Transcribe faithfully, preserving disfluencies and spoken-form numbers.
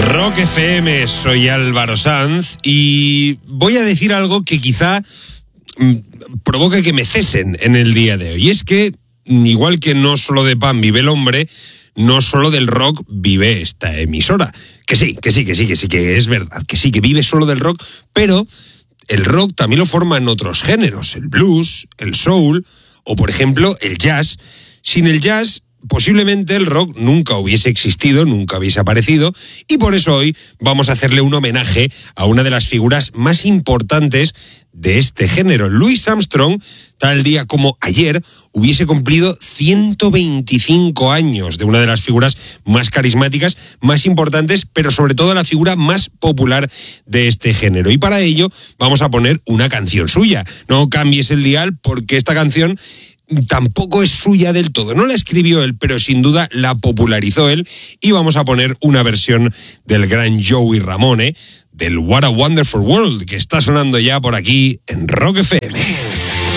Rock F M, soy Álvaro Sanz y voy a decir algo que quizá mm, provoque que me cesen en el día de hoy. Y es que, igual que no solo de pan vive el hombre, no solo del rock vive esta emisora. Que sí, que sí, que sí, que sí, que es verdad, que sí, que vive solo del rock, pero el rock también lo forman otros géneros, el blues, el soul o, por ejemplo, el jazz. Sin el jazz, posiblemente el rock nunca hubiese existido, nunca hubiese aparecido, y por eso hoy vamos a hacerle un homenaje a una de las figuras más importantes de este género. Louis Armstrong, tal día como ayer, hubiese cumplido ciento veinticinco años, de una de las figuras más carismáticas, más importantes, pero sobre todo la figura más popular de este género. Y para ello vamos a poner una canción suya. No cambies el dial, porque esta canción tampoco es suya del todo. No la escribió él, pero sin duda la popularizó él, y vamos a poner una versión del gran Joey Ramone, del What a Wonderful World, que está sonando ya por aquí en Rock F M.